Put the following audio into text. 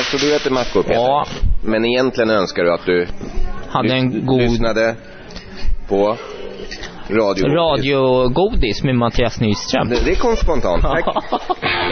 Så du äter mackor, Peter? Ja. Men egentligen önskar du att du hade en god lyssnade på radiogodis med Mattias Nyström. Det kom spontant. Tack.